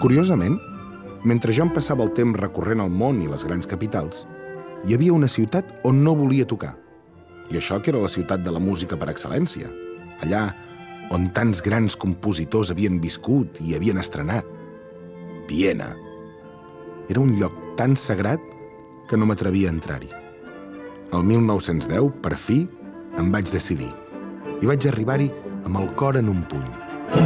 Curiosament, mentre jo em passava el temps recorrent el món i les grans capitals, hi havia una ciutat on no volia tocar. I això que era la ciutat de la música per excel·lència. Allà on tants grans compositors havien viscut i havien estrenat. Viena. Era un lloc tan sagrat que no m'atrevia a entrar-hi. El 1910, per fi, em vaig decidir. I vaig arribar-hi amb el cor en un puny.